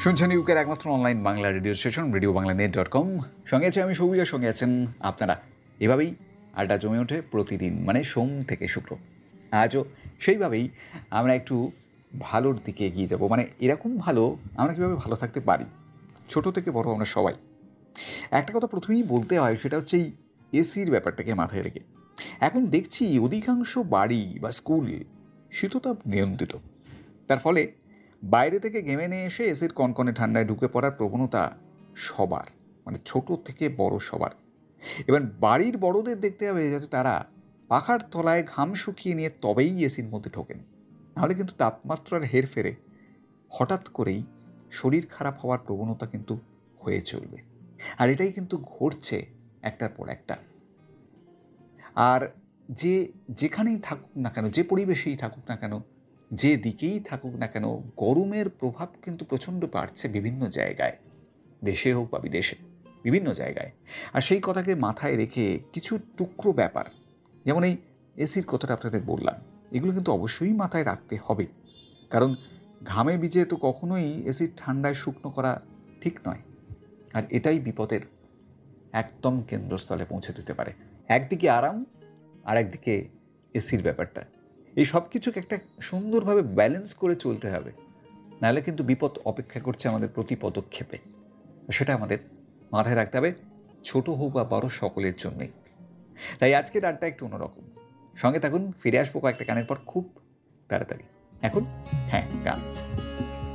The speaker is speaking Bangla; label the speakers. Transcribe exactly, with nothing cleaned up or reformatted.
Speaker 1: শুনছেন ইউকের একমাত্র online Bangla radio station radio Bangla net dot com. সঙ্গে আছে আমি সবুজ, আর সঙ্গে আছেন আপনারা। এভাবেই আড্ডা জমে ওঠে প্রতিদিন, মানে সোম থেকে শুক্র। আজও সেইভাবেই আমরা একটু ভালোর দিকে এগিয়ে যাব। মানে এরকম ভালো, আমরা কীভাবে ভালো থাকতে পারি, ছোট থেকে বড় আমরা সবাই। একটা কথা প্রথমেই বলতে হয়, সেটা হচ্ছে এই এসির ব্যাপারটাকে মাথায় রেখে। এখন দেখছি অধিকাংশ বাড়ি বা স্কুল শীততাপ নিয়ন্ত্রিত। তার ফলে বাইরে থেকে ঘেমে নিয়ে এসে এসির কনকনে ঠান্ডায় ঢুকে পড়ার প্রবণতা সবার, মানে ছোট থেকে বড় সবার। এবার বাড়ির বড়দের দেখতে হবে যাতে তারা পাখার তলায় ঘাম শুকিয়ে নিয়ে তবেই এসির মধ্যে ঢোকেন, নাহলে কিন্তু তাপমাত্রার হেরফেরে হঠাৎ করেই শরীর খারাপ হওয়ার প্রবণতা কিন্তু হয়ে চলবে। আর এটাই কিন্তু ঘটছে একটার পর একটা। আর যে যেখানেই থাকুক না কেন, যে পরিবেশেই থাকুক না কেন, যে দিকেই থাকুক না কেন, গরমের প্রভাব কিন্তু প্রচণ্ড বাড়ছে বিভিন্ন জায়গায়, দেশে হোক বা বিদেশে, বিভিন্ন জায়গায়। আর সেই কথাকে মাথায় রেখে কিছু টুকরো ব্যাপার, যেমন এই এসির কথাটা আপনাদের বললাম, এগুলো কিন্তু অবশ্যই মাথায় রাখতে হবে। কারণ ঘামে ভিজে তো কখনোই এসির ঠান্ডায় শুকনো করা ঠিক নয়। আর এটাই বিপদের একদম কেন্দ্রস্থলে পৌঁছে দিতে পারে। একদিকে আরাম, আর একদিকে এসির ব্যাপারটা। এই সব কিছুকে একটা সুন্দরভাবে ব্যালেন্স করে চলতে হবে, নাহলে কিন্তু বিপদ অপেক্ষা করছে আমাদের প্রতি পদক্ষেপে। সেটা আমাদের মাথায় রাখতে হবে, ছোট হোক বা বড় সকলের জন্যই। তাই আজকের আড্ডা একটু অন্যরকম। সঙ্গে থাকুন, ফিরে আসবো কয়েকটা গানের পর খুব তাড়াতাড়ি। এখন হ্যাঁ, গান।